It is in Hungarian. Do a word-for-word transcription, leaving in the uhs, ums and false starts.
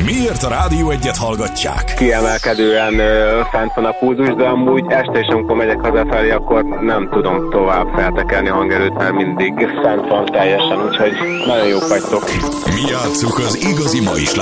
Miért a Rádió Egyet hallgatják? Kiemelkedően ö, fent van a pulzus, de amúgy este is, amikor megyek hazafelé, akkor nem tudom tovább feltekelni a hangerőt, mert mindig fent van teljesen, úgyhogy nagyon jók vagytok. Mi játsszuk az igazi mai